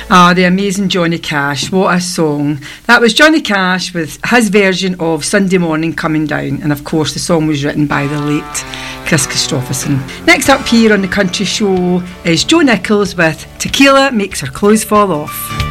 Ah, the amazing Johnny Cash. What a song. That was Johnny Cash with his version of Sunday Morning Coming Down. And of course, the song was written by the late Chris Christopherson. Next up here on The Country Show is Joe Nichols with Tequila Makes Her Clothes Fall Off.